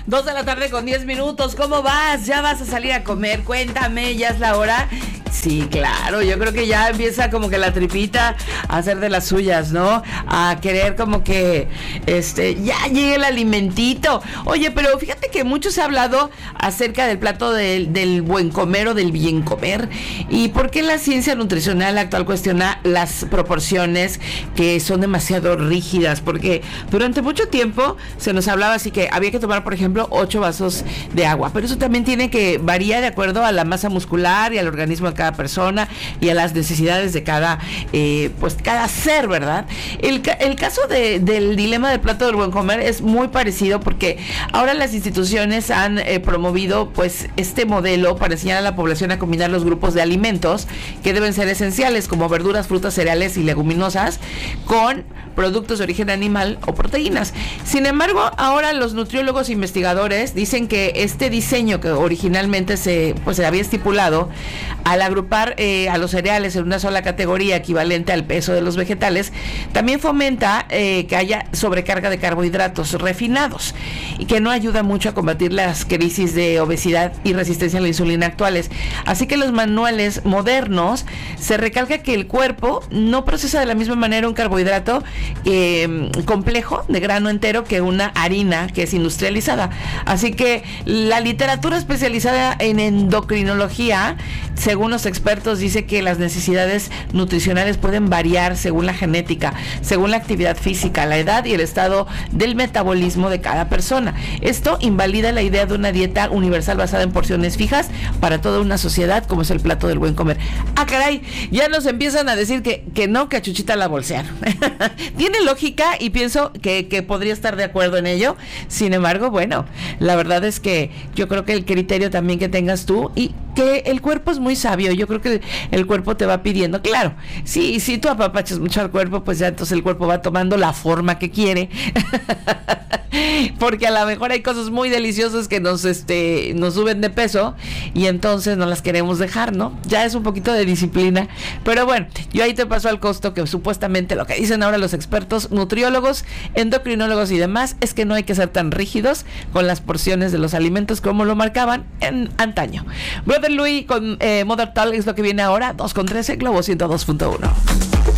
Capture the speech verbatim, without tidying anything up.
Dos de la tarde con diez minutos. ¿Cómo vas? ¿Ya vas a salir a comer? Cuéntame, ¿ya es la hora? Sí, claro, yo creo que ya empieza como que la tripita a hacer de las suyas, ¿no? A querer como que este ya llegue el alimentito. Oye, pero fíjate que mucho se ha hablado acerca del plato del, del buen comer o del bien comer. ¿Y por qué la ciencia nutricional actual cuestiona las proporciones que son demasiado rígidas? Porque durante mucho tiempo se nos hablaba así que había que tomar, por ejemplo, ocho vasos de agua, pero eso también tiene que variar de acuerdo a la masa muscular y al organismo de cada persona y a las necesidades de cada eh, pues cada ser, ¿verdad? El, el caso de, del dilema del plato del buen comer es muy parecido porque ahora las instituciones han eh, promovido pues este modelo para enseñar a la población a combinar los grupos de alimentos que deben ser esenciales como verduras, frutas, cereales y leguminosas con productos de origen animal o proteínas. Sin embargo, ahora los nutriólogos e investigadores dicen que este diseño que originalmente se pues se había estipulado al agrupar eh, a los cereales en una sola categoría equivalente al peso de los vegetales, también fomenta eh, que haya sobrecarga de carbohidratos refinados y que no ayuda mucho a combatir las crisis de obesidad y resistencia a la insulina actuales. Así que en los manuales modernos se recalca que el cuerpo no procesa de la misma manera un carbohidrato eh, complejo de grano entero que una harina que es industrializada. Así que la literatura especializada en endocrinología, según los expertos, dice que las necesidades nutricionales pueden variar según la genética, según la actividad física, la edad y el estado del metabolismo de cada persona. Esto invalida la idea de una dieta universal basada en porciones fijas para toda una sociedad, como es el plato del buen comer. Ah, caray, ya nos empiezan a decir que, que no, que a Chuchita la bolsearon. Tiene lógica y pienso que, que podría estar de acuerdo en ello. Sin embargo, bueno, la verdad es que yo creo que el criterio también que tengas tú y que el cuerpo es muy sabio. Yo creo que el cuerpo te va pidiendo, claro, si, si tú apapachas mucho al cuerpo, pues ya entonces el cuerpo va tomando la forma que quiere. Porque a lo mejor hay cosas muy deliciosas que nos este nos suben de peso y entonces no las queremos dejar, ¿no? Ya es un poquito de disciplina. Pero bueno, yo ahí te paso al costo que supuestamente lo que dicen ahora los expertos nutriólogos, endocrinólogos y demás es que no hay que ser tan rígidos con las porciones de los alimentos como lo marcaban en antaño. Brother Louie con eh, Mother Talk es lo que viene ahora, dos con trece, Globo ciento dos punto uno.